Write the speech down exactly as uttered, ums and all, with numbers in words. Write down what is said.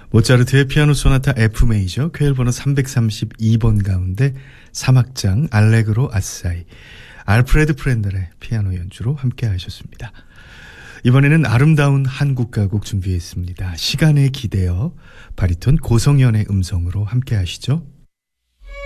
모차르트의 피아노 소나타 F 메이저 퀘일 번호 삼백삼십이 번 가운데 삼 악장 알레그로 아사이 알프레드 프렌델의 피아노 연주로 함께 하셨습니다. 이번에는 아름다운 한국 가곡 준비했습니다. 시간에 기대어 바리톤 고성연의 음성으로 함께 하시죠.